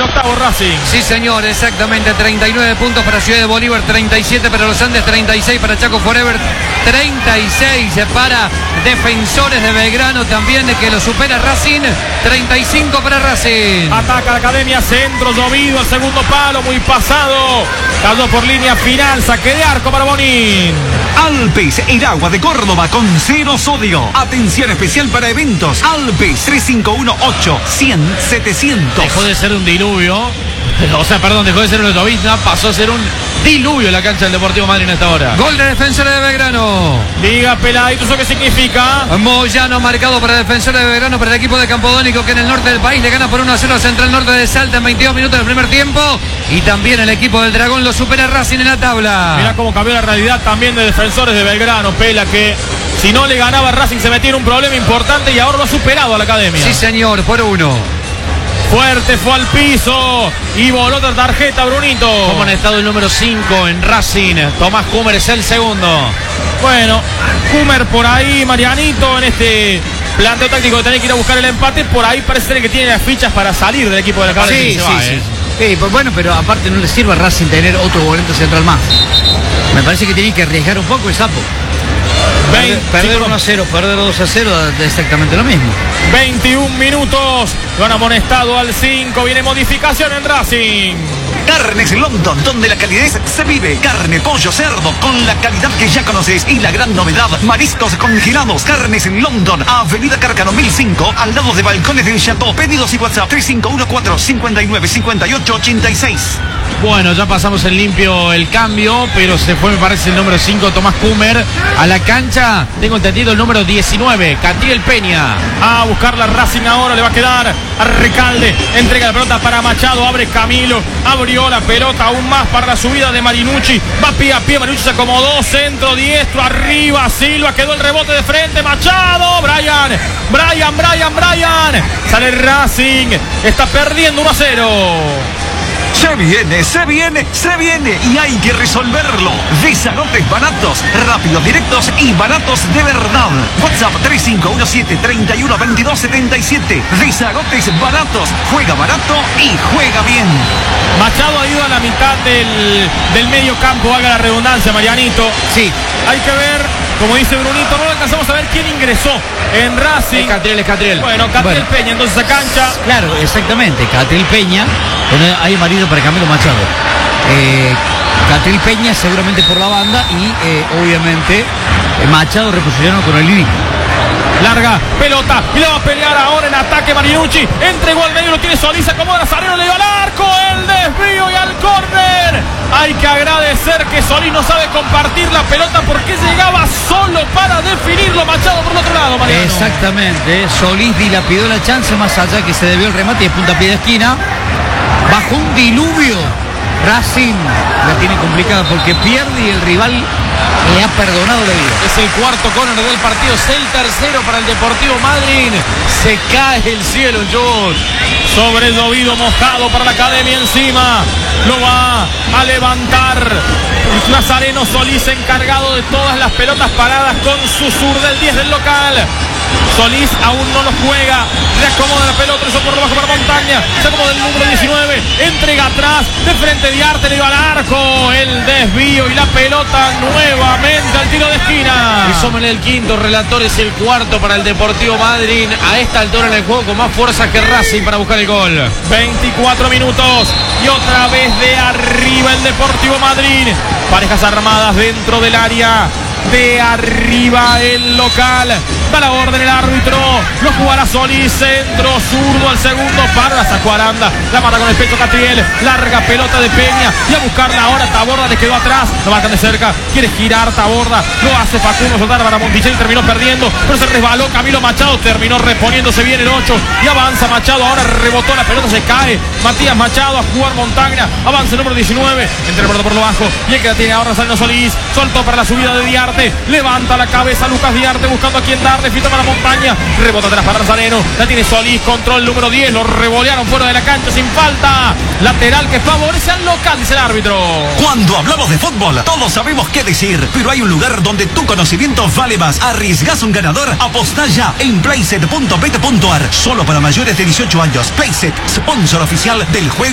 octavo Racing. Sí, señor, exactamente. 39 puntos para Ciudad de Bolívar, 37 para Los Andes, 36 para Chaco Forever, 36 para Defensores de Belgrano también, que lo supera Racing, 35 para Racing. Ataca la Academia, centro, llovido al segundo palo, muy pasado. Cayó por línea final, saque de arco para Bonín. Alpes, el agua de Córdoba con cero sodio. Atención especial para eventos. Alpes 3518-100-700. Dejó de ser un diluvio. O sea, perdón, dejó de ser una llovizna, pasó a ser un diluvio en la cancha del Deportivo Madryn a esta hora. Gol de Defensores de Belgrano. Diga Peladito, ¿eso qué significa? Moyano marcado para Defensores de Belgrano, para el equipo de Campodónico, que en el norte del país le gana por 1-0 a Central Norte de Salta en 22 minutos del primer tiempo. Y también el equipo del Dragón lo supera Racing en la tabla. Mirá cómo cambió la realidad también de Defensores de Belgrano, Pela, que si no le ganaba Racing se metía en un problema importante y ahora lo ha superado a la Academia. Sí, señor, por 1. Fuerte, fue al piso y voló otra tarjeta, Brunito. Como han estado el número 5 en Racing. Tomás Kumer es el segundo. Bueno, Kumer por ahí, Marianito, en este planteo táctico de tener que ir a buscar el empate, por ahí parece ser que tiene las fichas para salir del equipo de la Academia. Sí, pues bueno, pero aparte no le sirve a Racing tener otro volante central más. Me parece que tiene que arriesgar un poco el sapo. Perder 1-0, perder 2-0, exactamente lo mismo. 21 minutos, lo han amonestado al 5, viene modificación en Racing. Carnes London, donde la calidez se vive. Carne, pollo, cerdo, con la calidad que ya conoces. Y la gran novedad, mariscos congelados. Carnes London, Avenida Cárcano 1005, al lado de Balcones del Chateau. Pedidos y WhatsApp 3514-595886. Bueno, ya pasamos en limpio el cambio, pero se fue, me parece, el número 5, Tomás Kumer, a la cancha. Tengo entendido el número 19, Catriel Peña. A buscar la Racing ahora, le va a quedar a Recalde. Entrega la pelota para Machado, abre Camilo. Abrió la pelota aún más para la subida de Marinucci. Va pie a pie, Marinucci se acomodó, centro diestro, arriba, Silva, quedó el rebote de frente, Machado, Brian. Sale Racing, está perdiendo 1-0. Se viene y hay que resolverlo. Desalotes baratos, rápidos, directos y baratos de verdad. WhatsApp 3517-312277. Desalotes baratos, juega barato y juega bien. Machado ha ido a la mitad del medio campo, haga la redundancia, Marianito. Sí. Hay que ver, como dice Brunito, no alcanzamos a ver quién ingresó en Racing. Es Catriel. Bueno, Catriel Peña, entonces a cancha. Claro, exactamente. Catriel Peña, hay marido para Camilo Machado. Catriel Peña seguramente por la banda y obviamente Machado reposicionado con el Lini. Larga pelota y le va a pelear ahora en ataque Marinucci. Entregó al medio, lo tiene Solís, acomoda Zareno, le dio al arco, el desvío y al córner. Hay que agradecer que Solís no sabe compartir la pelota porque llegaba solo para definirlo. Machado por el otro lado, Mariano. Exactamente, Solís dilapidó la chance más allá que se debió el remate de puntapié de esquina. Bajo un diluvio, Racing la tiene complicada porque pierde y el rival le ha perdonado la vida. Es el cuarto córner del partido, es el tercero para el Deportivo Madryn. Se cae el cielo, George. Sobre el llovido mojado para la Academia encima. Lo va a levantar Nazareno Solís, encargado de todas las pelotas paradas con su sur del 10 del local. Solís aún no lo juega, le acomoda la pelota, eso por lo bajo para Montaña, se acomoda el número 19, entrega atrás, de frente de Arte, le dio al arco, el desvío y la pelota nuevamente al tiro de esquina. Y Sommer el quinto, Relator es el cuarto para el Deportivo Madryn, a esta altura en el juego con más fuerza que Racing para buscar el gol. 24 minutos y otra vez de arriba el Deportivo Madryn, parejas armadas dentro del área. De arriba el local, da la orden el árbitro, lo jugará Solís, centro zurdo al segundo, para la sacó Aranda, la mata con el pecho Catriel, larga pelota de Peña y a buscarla ahora Taborda, le quedó atrás, lo marcan de cerca, quiere girar Taborda, lo hace Facundo, soltar para Monticelli, terminó perdiendo, pero se resbaló Camilo Machado, terminó reponiéndose bien el 8 y avanza Machado, ahora rebotó la pelota, se cae Matías Machado a jugar Montaña, avanza el número 19, entre la pelota por lo bajo y el que la tiene ahora Salino Solís, soltó para la subida de Diarte. Levanta la cabeza Lucas Diarte buscando a quien darle, fita para Montaña, rebota atrás para Nazareno, la tiene Solís, control número 10, lo revolearon fuera de la cancha sin falta, lateral que favorece al local, dice el árbitro. Cuando hablamos de fútbol, todos sabemos qué decir, pero hay un lugar donde tu conocimiento vale más. ¿Arriesgás un ganador? Apostá ya en playset.bet.ar, solo para mayores de 18 años. Playset, sponsor oficial del juego.